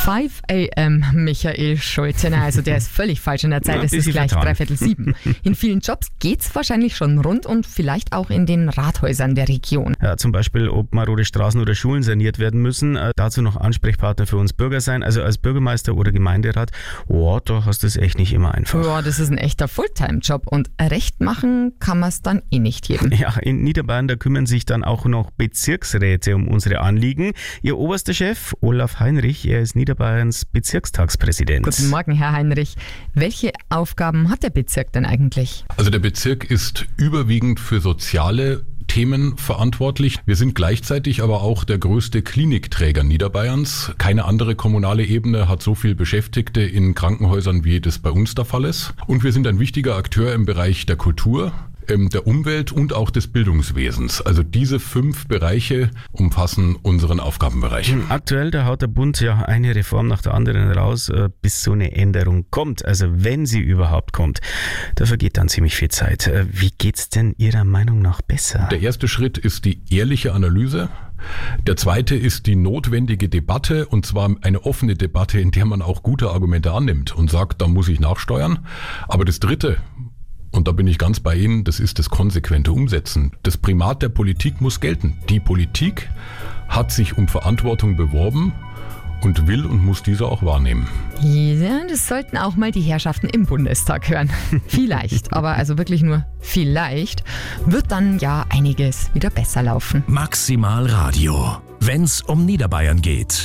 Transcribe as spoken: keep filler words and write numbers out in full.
five a m Michael Schulte. Na, also der ist völlig falsch in der Zeit. Ja, Es ist bisschen gleich vertan. dreiviertel sieben. In vielen Jobs geht's wahrscheinlich schon rund und vielleicht auch in den Rathäusern der Region. Ja, zum Beispiel, ob marode Straßen oder Schulen saniert werden müssen. Äh, dazu noch Ansprechpartner für uns Bürger sein. Also als Bürgermeister oder Gemeinderat, oh, da hast du es echt nicht immer einfach. Ja, das ist ein echter Fulltime-Job und recht machen kann man es dann eh nicht jedem. Ja, in Niederbayern, da kümmern sich dann auch noch Bezirksräte um unsere Anliegen. Ihr oberster Chef, Olaf Heinrich, er ist Niederbayerns Bezirkstagspräsident. Guten Morgen, Herr Heinrich. Welche Aufgaben hat der Bezirk denn eigentlich? Also der Bezirk ist überwiegend für soziale Themen verantwortlich. Wir sind gleichzeitig aber auch der größte Klinikträger Niederbayerns. Keine andere kommunale Ebene hat so viel Beschäftigte in Krankenhäusern, wie das bei uns der Fall ist. Und wir sind ein wichtiger Akteur im Bereich der Kultur, der Umwelt und auch des Bildungswesens. Also diese fünf Bereiche umfassen unseren Aufgabenbereich. Aktuell, da haut der Bund ja eine Reform nach der anderen raus, bis so eine Änderung kommt. Also wenn sie überhaupt kommt, da vergeht dann ziemlich viel Zeit. Wie geht's denn Ihrer Meinung nach besser? Der erste Schritt ist die ehrliche Analyse. Der zweite ist die notwendige Debatte, und zwar eine offene Debatte, in der man auch gute Argumente annimmt und sagt, da muss ich nachsteuern. Aber das dritte, und da bin ich ganz bei Ihnen, das ist das konsequente Umsetzen. Das Primat der Politik muss gelten. Die Politik hat sich um Verantwortung beworben und will und muss diese auch wahrnehmen. Ja, das sollten auch mal die Herrschaften im Bundestag hören. Vielleicht, aber also wirklich nur vielleicht, wird dann ja einiges wieder besser laufen. Maximal Radio, wenn's um Niederbayern geht.